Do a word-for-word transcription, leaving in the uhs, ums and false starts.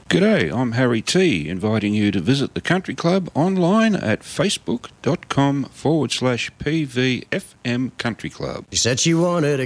G'day, I'm Harry T, inviting you to visit the Country Club online at facebook.com forward slash PVFM Country Club. She said she wanted a